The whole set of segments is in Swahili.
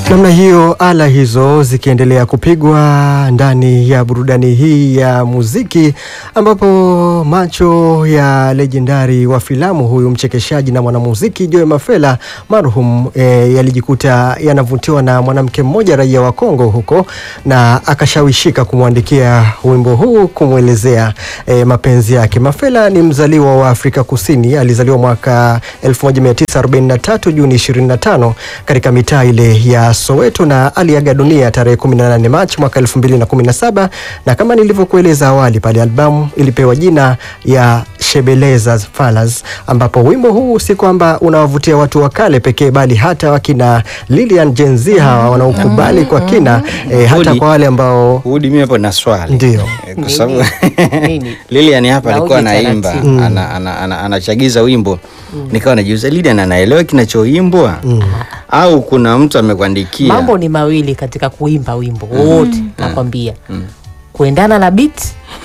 Namna hiyo, ala hizo zikiendelea kupigwa ndani ya burudani hii ya muziki, ambapo macho ya legendari wa filamu huyu mchekeshaji na mwanamuziki Joe Mafela marhum yalijikuta yanavutiwa na mwanamke mmoja raia wa Kongo huko, na akashawishika kumwandikia wimbo huu kumwelezea mapenzi yake. Mafela ni mzaliwa wa Afrika Kusini, alizaliwa mwaka 1943 Juni 25 katika mitaa ile ya Soweto, na aliaga dunia tarehe 18 Machi mwaka 2017, na kama nilivyokueleza awali pale, albamu ilipewa jina ya Shebeleza Falas, ambapo wimbo huu si kwamba unawavutia watu wa kale pekee, bali hata wakina Lilian Gen Z hawa wanaokubali kwa kina, hata kwa wale ambao mimi hapo na swali. Ndio. Kwa sababu Lilian hapa alikuwa anaimba, anachagiza wimbo. Nikawa najiuliza, Lilian anaelewa kinachoimbwa au kuna mtu amekuandikia? Mambo ni mawili katika kuimba wimbo wote, nakwambia. Kuendana na beat.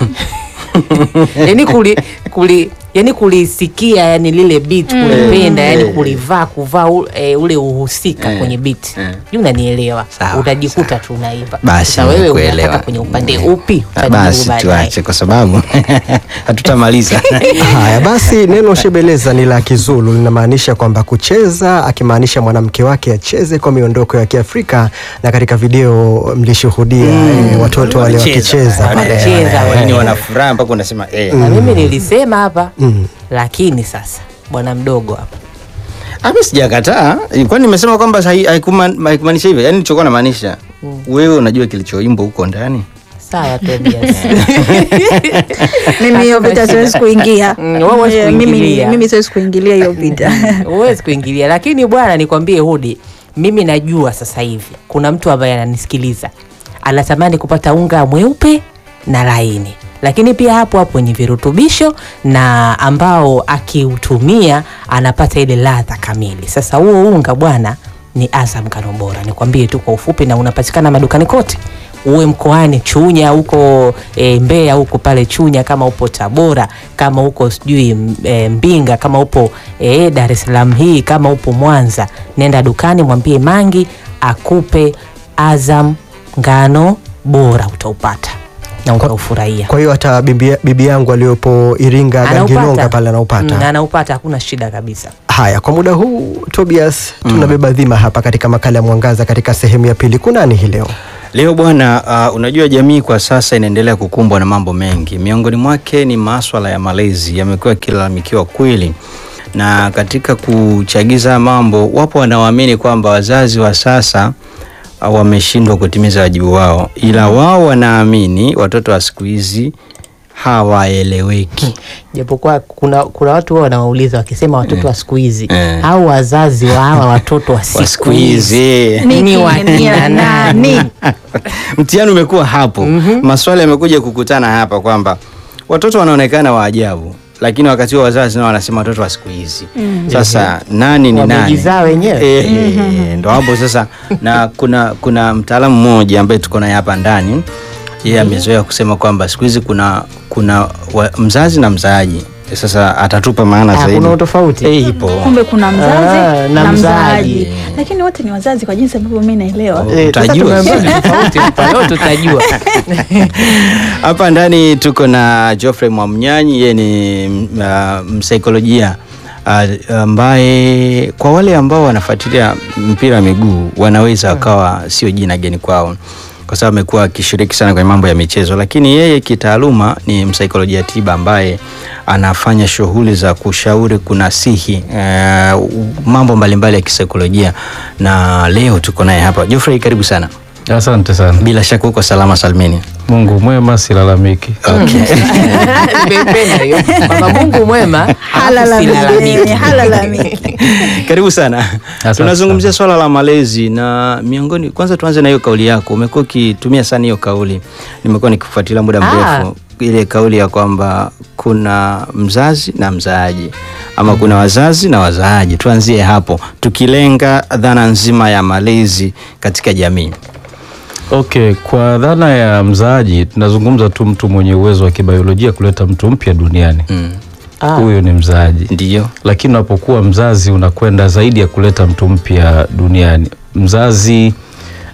Yani kulisikia, yani lile beat kulipenda, yani kuvaa ule uhusika kwenye beat. Unanielewa? Utajikuta tunaimba. Sasa wewe unataka kwenye upande upi? Basi tuache kwa sababu hatutamaliza. Haya basi, neno shebeleza ni la Kizulu, linamaanisha kwamba kucheza, akimaanisha mwanamke wake acheze kwa miondoko ya Kiafrika, na katika video mlishuhudia watoto wale wakicheza pale, wanafuraha mpaka unasema na mimi nilisema hapa. Lakini sasa bwana mdogo hapa, mimi sijakataa, kwani nimesema kwamba haikumaanisha hivyo. Yani nilichokuwa namaanisha, wewe unajua kilichoimba huko ndani. Sawa Tobias. Mimi hiyo vita siwezi kuingia. Mimi siwezi kuingilia hiyo vita. Huwezi kuingilia, lakini bwana nikwambie Hudi, mimi najua sasa hivi kuna mtu ambaye ananisikiliza anatamani kupata unga mweupe na laini, lakini pia hapo ni virutubisho na ambao akiutumia anapata ile ladha kamili. Sasa huo unga bwana ni Azam Ngano Bora, nikwambie tu kwa ufupi, na unapatikana madukani kote. Uwe mkoani Chunya huko Mbeya huko pale Chunya, kama upo Tabora, kama uko sijui Mbinga, kama upo Dar es Salaam hii, kama upo Mwanza, nenda dukani mwambie Mangi akupe Azam Ngano Bora, utaupata na utaufurahia. Kwa hiyo hata bibi yangu aliyopo Iringa Gangilonga pale anaupata. Anaupata, hakuna shida kabisa. Haya, kwa muda huu Tobias, tunabeba dhima hapa katika makala ya Mwangaza katika sehemu ya pili. Kuna nini hii leo? Leo bwana, unajua jamii kwa sasa inaendelea kukumbwa na mambo mengi. Miongoni mwake ni masuala ya malezi, yamekuwa kilalamikiwa kweli. Na katika kuchagiza mambo, wapo wanaoamini kwamba wazazi wa sasa wameshindwa kutimiza wajibu wao, ila wao wanaamini watoto wa siku hizi hawaeleweki. Japokuwa kuna watu wao wanawauliza wakisema watoto wa siku hizi au wazazi wa hawa watoto wa siku hizi ni wakina nani? Mtihani umekuwa hapo. Maswali yamekuja kukutana hapa kwamba watoto wanaonekana wa ajabu, lakini wakati wa wazazi nao wanasema watoto wa siku hizi. Sasa nani ni nani? Wamejizaa wenyewe. Ndio hapo sasa. Na kuna mtaalamu mmoja ambaye tuko naye hapa ndani, yeye amezoea kusema kwamba siku hizi kuna mzazi na mzaaji. Sasa atatupa maana zaidi. Kuna tofauti. Ipo. Kumbe kuna mzazi na mzaaji. Lakini wote ni wazazi kwa jinsi ambavyo mimi naelewa. Utajua. Tofauti pale tutajua. Hapa ndani tuko na Geoffrey Mwamnyanyi, yeye ni msaikolojia ambaye kwa wale ambao wanafuatilia mpira wa miguu wanaweza wakawa sio jina geni kwao, kwa sababu amekuwa akishiriki sana kwenye mambo ya michezo, lakini yeye kitaaluma ni msaikolojia tiba ambaye anafanya shughuli za kushauri, kunasihi mambo mbalimbali ya kisaikolojia, na leo tuko naye hapa. Geoffrey, karibu sana. Asante sana. Bila shaka uko salama salmini. Mungu mwema, silalamiki. Okay. Nimependa hiyo. Baba Mungu mwema, halalamiki. Karibu sana. Tunazungumzia swala la malezi, na miongoni, kwanza tuanze na hiyo kauli yako. Umekuwa ukitumia sana hiyo kauli. Nimekuwa nikifuatilia muda mrefu ile kauli ya kwamba kuna mzazi na mzaaji, ama kuna wazazi na wazaaji. Tuanzie hapo tukilenga dhana nzima ya malezi katika jamii. Okay, kwa dhana ya mzaaji tunazungumza tu mtu mwenye uwezo wa kibiolojia kuleta mtu mpya duniani. Huyo ni mzaaji. Ndio. Lakini unapokuwa mzazi unakwenda zaidi ya kuleta mtu mpya duniani. Mzazi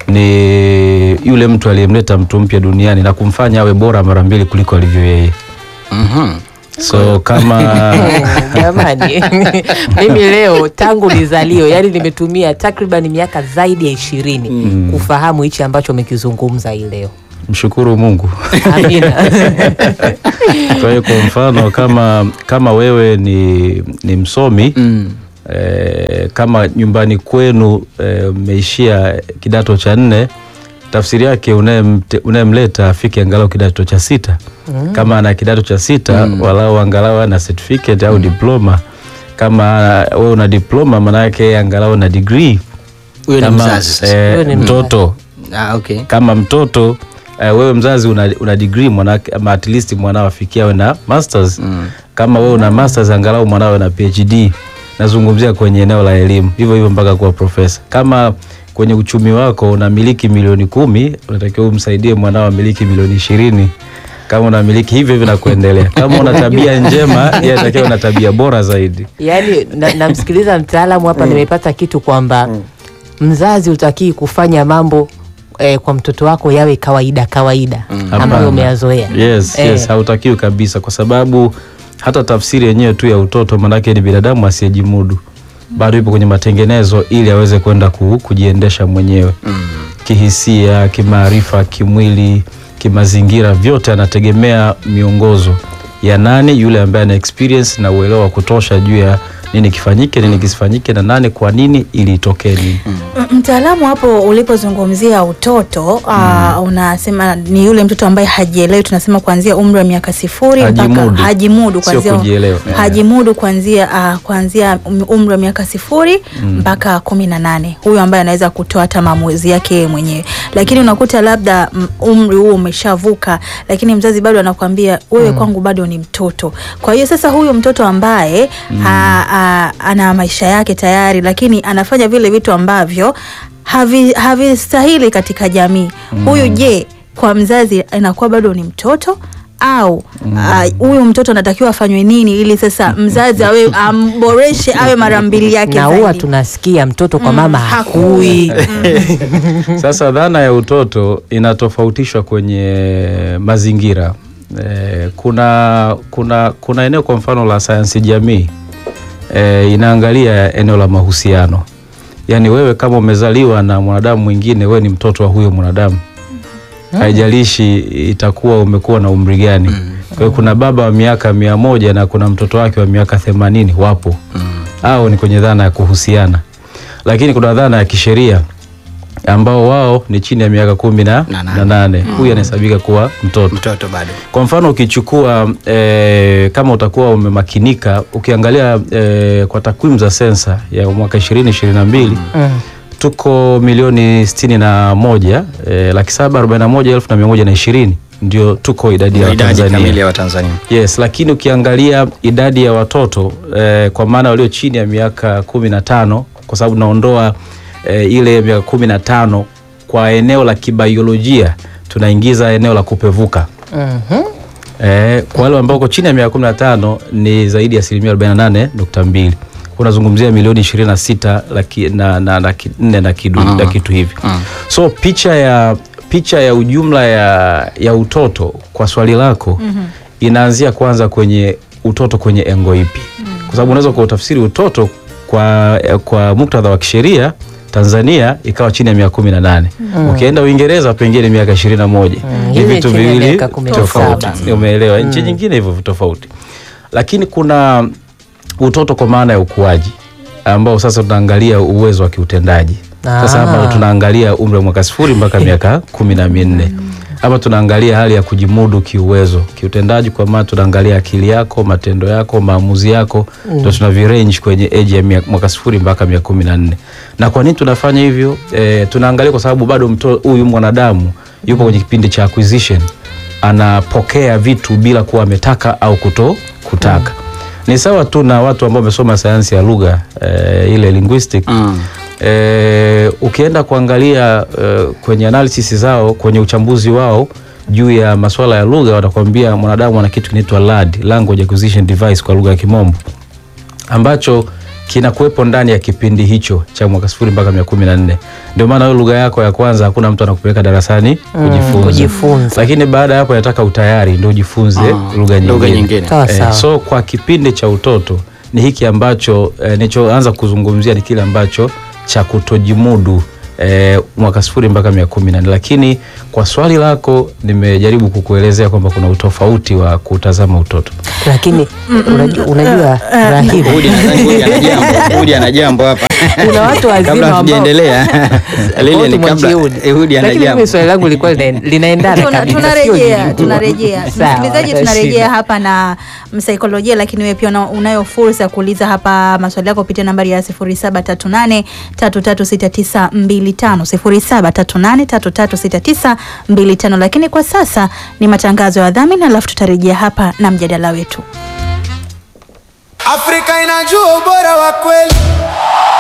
ni yule mtu aliyemleta mtu mpya duniani na kumfanya awe bora mara mbili kuliko alivyo yeye. So kama jamani, mimi leo tangu nizalio, yani nimetumia takriban miaka zaidi ya 20 kufahamu hichi ambacho umekizungumza hii leo. mshukuru Mungu. Amina. Kwa hiyo kwa mfano kama wewe ni msomi kama nyumbani kwenu umeishia kidato cha 4, tafsiri yake unayemleta afike angalau kidato cha 6. Kama ana kidato cha 6 walau angalau ana certificate au diploma. Kama wewe una diploma, maana yake angalau na degree. Huyo ni mzazi. Mtoto. Okay. Kama mtoto wewe mzazi una degree, mwanake ama at least mwanao afikia awe na masters. Kama wewe una masters, angalau mwanao na PhD. Nazungumzia kwenye eneo la elimu, hivyo mpaka kuwa profesa. Kama kwenye uchumi wako unamiliki milioni 10, unatakiwa umsaidie mwanao amiliki milioni 20. Kama unamiliki hivyo na kuendelea. Kama una tabia njema, yeye anatakiwa una tabia bora zaidi. Yaani namsikiliza mtaalamu hapa, nimepata kitu kwamba mzazi utakii kufanya mambo kwa mtoto wako yawe kawaida ambayo umeyazoea. Yes, hautakiwi kabisa, kwa sababu hata tafsiri yenyewe tu ya utoto, manake ni binadamu asiyejimudu. Bado yupo kwenye matengenezo ili aweze kwenda kujiendesha mwenyewe. Kihisia, kimaarifa, kimwili, kimazingira, vyote anategemea miongozo ya nani? Yule ambaye ana experience na uelewa wa kutosha juu ya nini kifanyike, nini kisifanyike, na nani kwa nini ili itokee nini. Mtaalamu, hapo ulipozungumzia utoto, unasema ni yule mtoto ambaye hajielewi, tunasema kuanzia umri wa miaka 0 mpaka hajimudu, kuanzia umri wa miaka 0 mpaka 18. Huyo ambaye anaweza kutoa hata maamuzi yake mwenyewe. Lakini unakuta labda umri huo umeshavuka, lakini mzazi bado anakuambia wewe kwangu bado ni mtoto. Kwa hiyo sasa huyo mtoto ambaye ana maisha yake tayari, lakini anafanya vile vitu ambavyo havistahili katika jamii. Huyu je, kwa mzazi anakuwa bado ni mtoto au huyu mtoto anatakiwa afanywe nini ili sasa mzazi awe amboreshe awe mara mbili yake zaidi? Na huwa tunasikia mtoto kwa mama hakui. Sasa dhana ya utoto inatofautishwa kwenye mazingira. Kuna eneo kwa mfano la sayansi jamii inaangalia eneo la mahusiano. Yaani wewe kama umezaliwa na mwanadamu mwingine, wewe ni mtoto wa huyo mwanadamu. Haijalishi itakuwa umekuwa na umri gani. Kwa hiyo kuna baba wa miaka 100 na kuna mtoto wake wa miaka 80 wapo. Hao ni kwenye dhana ya kuhusiana. Lakini kuna dhana ya kisheria ambao wao ni chini ya miaka 18. Huyu anahesabika kuwa mtoto bado. Kwa mfano ukichukua kama utakuwa umemakinika, ukiangalia kwa takwimu za sensa ya mwaka 2022 tuko milioni 61,741,120 ndio tuko idadi ya kamili ya Watanzania. Yes, lakini ukiangalia idadi ya watoto kwa maana walio chini ya miaka 15, kwa sababu naondoa ile miaka 15 kwa eneo la kibiolojia, tunaingiza eneo la kupevuka. Kwa wale ambao wako chini ya miaka 15 ni zaidi ya 48.2. Unazungumzia milioni 26 na kitu hivi. So picha ya ujumla ya utoto kwa swali lako inaanzia kwanza kwenye utoto kwenye engo ipi? Kwa sababu unaweza kuutafsiri utoto kwa muktadha wa kisheria Tanzania ikawa chini ya miaka 18. Ukienda Uingereza pengine miaka 21. Ni vitu viwili tofauti. Umeelewa? Nchi nyingine hivyo tofauti. Lakini kuna utoto kwa maana ya ukuaji ambao sasa tunaangalia uwezo wa kiutendaji. Sasa hapa tunaangalia umri wa mwaka 0 mpaka miaka 14. Hapa tunaangalia hali ya kujimudu kiuwezo, kiutendaji, kwa maana tunaangalia akili yako, matendo yako, maamuzi yako, ndio tunavirange kwenye age ya mwaka 0 mpaka miaka 14. Na kwa nini tunafanya hivyo? Tunaangalia kwa sababu bado huyu mwanadamu yupo kwenye kipindi cha acquisition. Anapokea vitu bila kuwa ametaka au kutaka. Ni sawa tu na watu ambao wamesoma sayansi ya lugha, ile linguistic. Ukienda kuangalia kwenye analysis zao, kwenye uchambuzi wao juu ya masuala ya lugha, watakwambia mwanadamu ana kitu kinaitwa LAD, language acquisition device kwa lugha ya Kimombo, ambacho kinakuwepo ndani ya kipindi hicho cha mwaka 0 mpaka 14. Ndio maana hiyo lugha yako ya kwanza hakuna mtu anakupeleka darasani kujifunza. Lakini baada ya hapo nataka utayari ndio ujifunze lugha nyingine. So kwa kipindi cha utoto ni hiki ambacho nilichoanza kuzungumzia ni kile ambacho cha kutojimudu mwaka 0 mpaka 14. Lakini kwa swali lako nimejaribu kukuelezea kwamba kuna utofauti wa kutazama utoto. Lakini unajua Rahibu, Hudi ana jambo hapa. Kuna watu wazima ambao tunaendelea. Lile ni kabla Hudi ana jambo. Lakini swali langu lilikuwa linaendana kabisa. Tunarejea. Msikilizaji, tunarejea hapa na msaikolojia, lakini wewe pia unayo fursa ya kuuliza hapa maswali yako kupitia nambari ya 0738336925 0738336925. Lakini kwa sasa ni matangazo ya dhamini, alafu tutarejea hapa na mjadala wetu. Afrika inajua ubora wa kweli.